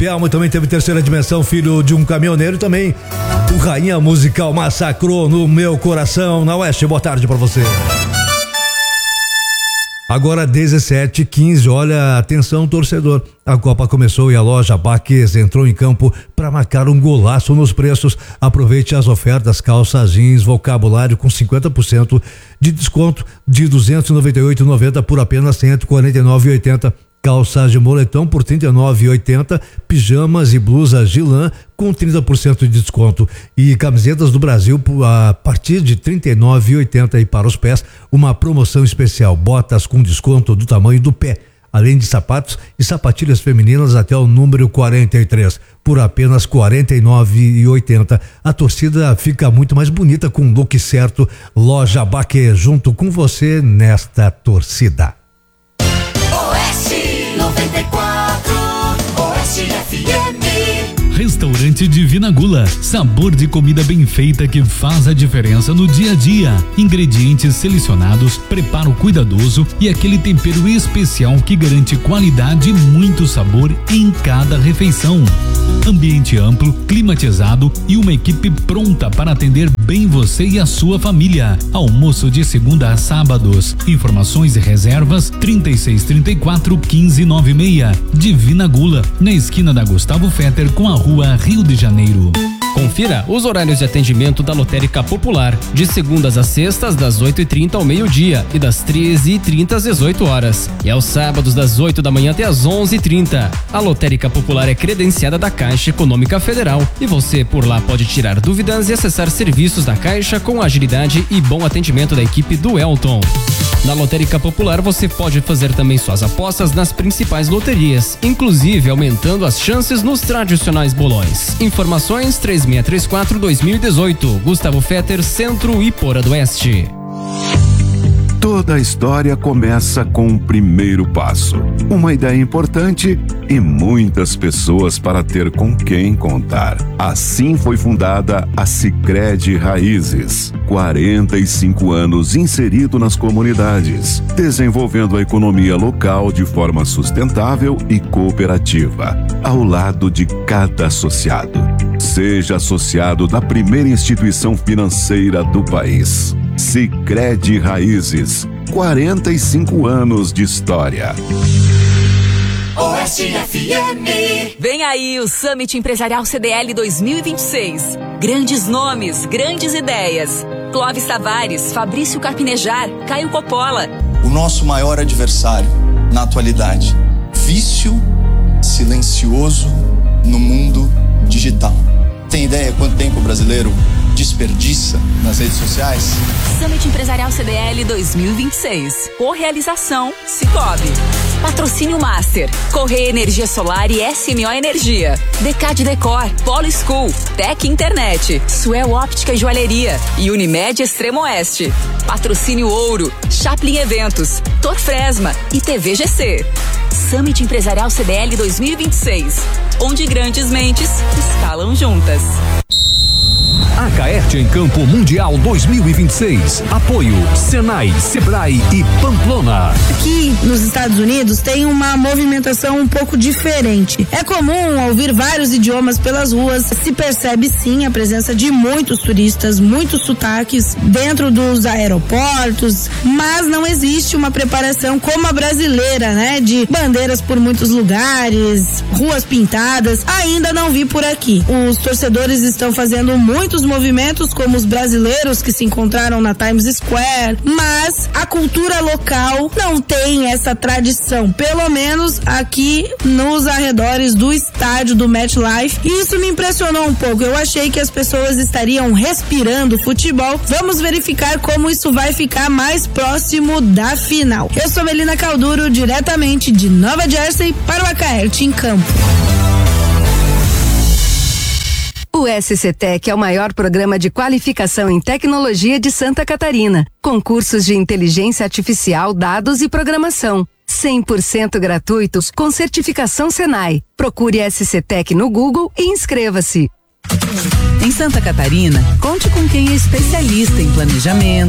Pelmo também teve Terceira Dimensão, filho de um caminhoneiro também. O Rainha Musical massacrou no meu coração, na Oeste. Boa tarde pra você. Agora 17h15, olha, atenção torcedor, a Copa começou e a loja Baques entrou em campo para marcar um golaço nos preços. Aproveite as ofertas, calças jeans, vocabulário com 50% de desconto de R$ 298,90 por apenas R$ 149,80. Calças de moletom por R$ 39,80, pijamas e blusas de lã com 30% de desconto e camisetas do Brasil a partir de R$ 39,80 e para os pés uma promoção especial, botas com desconto do tamanho do pé, além de sapatos e sapatilhas femininas até o número 43 por apenas R$ 49,80. A torcida fica muito mais bonita com o look certo. Loja Baque, junto com você nesta torcida. 94 Oeste FM. Restaurante Divina Gula, sabor de comida bem feita que faz a diferença no dia a dia. Ingredientes selecionados, preparo cuidadoso e aquele tempero especial que garante qualidade e muito sabor em cada refeição. Ambiente amplo, climatizado e uma equipe pronta para atender bem você e a sua família. Almoço de segunda a sábados. Informações e reservas 3634-1596. Divina Gula, na esquina da Gustavo Fetter com a Rua Rio de Janeiro. Confira os horários de atendimento da Lotérica Popular, de segundas a sextas, das 8h30 ao meio-dia e das 13h30 às 18 horas. E aos sábados, das 8 da manhã até às 11h30. A Lotérica Popular é credenciada da Caixa Econômica Federal e você por lá pode tirar dúvidas e acessar serviços da Caixa com agilidade e bom atendimento da equipe do Elton. Na Lotérica Popular você pode fazer também suas apostas nas principais loterias, inclusive aumentando as chances nos tradicionais bolões. Informações 3634-2018, Gustavo Fetter, Centro e Pora do Oeste. Toda a história começa com um primeiro passo, uma ideia importante e muitas pessoas para ter com quem contar. Assim foi fundada a Sicredi Raízes. 45 anos inserido nas comunidades, desenvolvendo a economia local de forma sustentável e cooperativa, ao lado de cada associado. Seja associado da primeira instituição financeira do país. Sicredi Raízes, 45 anos de história. Oeste FM. Vem aí o Summit Empresarial CDL 2026. Grandes nomes, grandes ideias. Clóvis Tavares, Fabrício Carpinejar, Caio Coppola. O nosso maior adversário, na atualidade, vício silencioso no mundo digital. Tem ideia quanto tempo o brasileiro desperdiça nas redes sociais? Summit Empresarial CDL 2026. Correalização Cicobi. Patrocínio Master, Correia Energia Solar e SMO Energia, Decade Decor, Polo School, Tec Internet, Suel Óptica e Joalheria e Unimed Extremo Oeste. Patrocínio Ouro, Chaplin Eventos, Torfresma e TVGC. Summit Empresarial CDL 2026, onde grandes mentes escalam juntas. A Caerte em Campo Mundial 2026. Apoio Senai, Sebrae e Pamplona. Aqui nos Estados Unidos tem uma movimentação um pouco diferente. É comum ouvir vários idiomas pelas ruas. Se percebe sim a presença de muitos turistas, muitos sotaques dentro dos aeroportos, mas não existe uma preparação como a brasileira, né? De bandeiras por muitos lugares, ruas pintadas. Ainda não vi por aqui. Os torcedores estão fazendo muitos movimentos como os brasileiros que se encontraram na Times Square, mas a cultura local não tem essa tradição, pelo menos aqui nos arredores do estádio do MetLife, e isso me impressionou um pouco. Eu achei que as pessoas estariam respirando futebol. Vamos verificar como isso vai ficar mais próximo da final. Eu sou Melina Calduro, diretamente de Nova Jersey para o Acaerte em Campo. O SCTec é o maior programa de qualificação em tecnologia de Santa Catarina, com cursos de inteligência artificial, dados e programação. 100% gratuitos com certificação Senai. Procure SCTec no Google e inscreva-se. Em Santa Catarina, conte com quem é especialista em planejamento,